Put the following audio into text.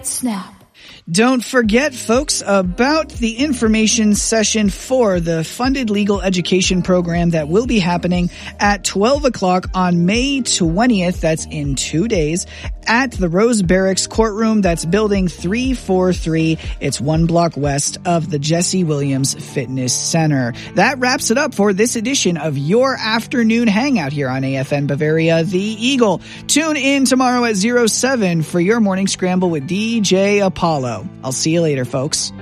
snap. Don't forget, folks, about the information session for the funded legal education program that will be happening at 12 o'clock on May 20th. That's in 2 days at the Rose Barracks courtroom. That's building 343. It's 1 block west of the Jesse Williams Fitness Center. That wraps it up for this edition of your afternoon hangout here on AFN Bavaria, The Eagle. Tune in tomorrow at 07 for your morning scramble with DJ Apollo. I'll see you later, folks.